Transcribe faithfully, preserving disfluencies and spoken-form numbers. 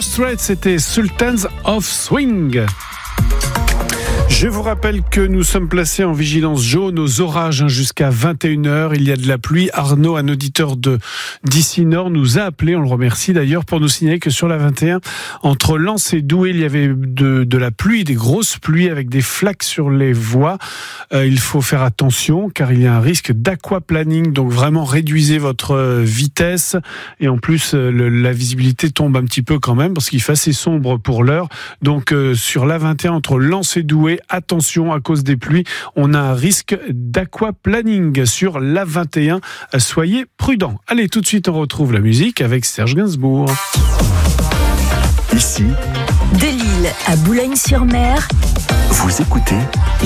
Dire Straits, c'était Sultans of Swing. Je vous rappelle que nous sommes placés en vigilance jaune aux orages jusqu'à vingt et une heures. Il y a de la pluie. Arnaud, un auditeur de d'ici Nord, nous a appelé, on le remercie d'ailleurs, pour nous signaler que sur la vingt et un, entre Lens et Douai, il y avait de, de la pluie, des grosses pluies avec des flaques sur les voies. Euh, il faut faire attention car il y a un risque d'aquaplaning. Donc vraiment réduisez votre vitesse. Et en plus, le, la visibilité tombe un petit peu quand même parce qu'il fait assez sombre pour l'heure. Donc euh, sur la vingt et un, entre Lens et Douai, attention, à cause des pluies, on a un risque d'aquaplaning sur l'A vingt et un. Soyez prudents. Allez, tout de suite, on retrouve la musique avec Serge Gainsbourg. Ici, de Lille à Boulogne-sur-Mer, vous écoutez